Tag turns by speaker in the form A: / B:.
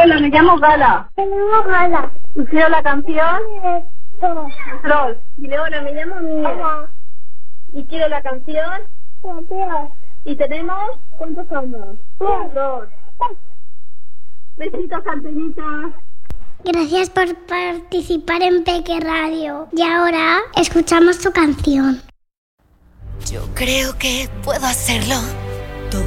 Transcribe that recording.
A: Hola, me llamo Gala. ¿Y quiero la canción? Troll. Dile, hola, me llamo Mía. ¿Y quiero la canción? ¿Y tenemos? ¿Cuántos somos? 2. Besitos, antenitas.
B: Gracias por participar en Peque Radio. Y ahora escuchamos tu canción.
C: Yo creo que puedo hacerlo.